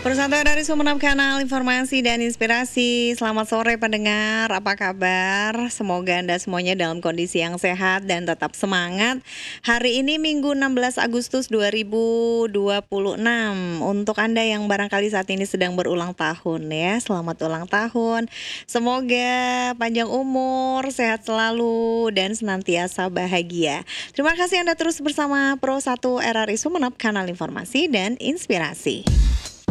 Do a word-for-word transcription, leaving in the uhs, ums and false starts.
Persatuan dari Sumeneb, kanal informasi dan inspirasi. Selamat sore pendengar, apa kabar? Semoga Anda semuanya dalam kondisi yang sehat dan tetap semangat. Hari ini Minggu enam belas Agustus dua ribu dua puluh enam. Untuk Anda yang barangkali saat ini sedang berulang tahun ya, selamat ulang tahun. Semoga panjang umur, sehat selalu dan senantiasa bahagia. Terima kasih Anda terus bersama Pro satu R R I Sumeneb, kanal informasi dan inspirasi.